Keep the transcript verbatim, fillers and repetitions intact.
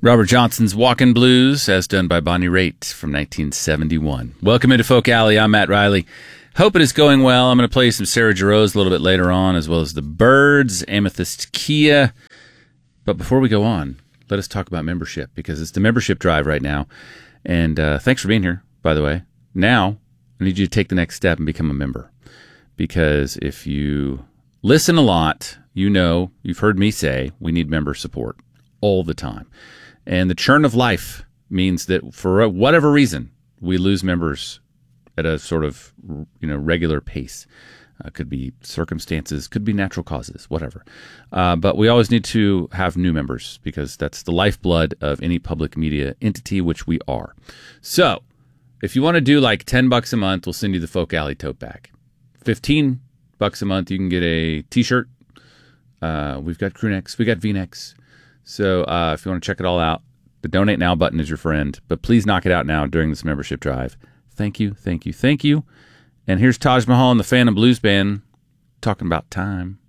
Robert Johnson's Walkin' Blues, as done by Bonnie Raitt from nineteen seventy-one. Welcome into Folk Alley. I'm Matt Riley. Hope it is going well. I'm going to play some Sarah Jarosz a little bit later on, as well as the Byrds, Amethyst Kia. But before we go on, let us talk about membership, because it's the membership drive right now. And uh, thanks for being here, by the way. Now, I need you to take the next step and become a member. Because if you listen a lot, you know, you've heard me say, we need member support all the time. And the churn of life means that for whatever reason, we lose members at a sort of, you know, regular pace. Uh, could be circumstances, could be natural causes, whatever. Uh, but we always need to have new members, because that's the lifeblood of any public media entity, which we are. So if you want to do like ten bucks a month, we'll send you the Folk Alley tote bag. fifteen bucks a month, you can get a t-shirt. Uh, we've got crew necks, we got v-necks. So uh, if you want to check it all out, the Donate Now button is your friend. But please knock it out now during this membership drive. Thank you, thank you, thank you. And here's Taj Mahal and the Phantom Blues Band talking about time.